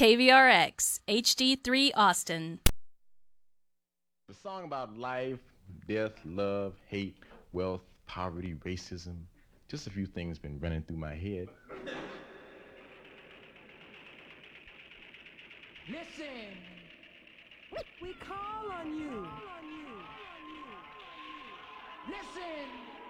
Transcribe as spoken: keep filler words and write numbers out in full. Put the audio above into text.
K V R X, H D three Austin. The song about life, death, love, hate, wealth, poverty, racism. Just a few things been running through my head. Listen, we call on you. Listen.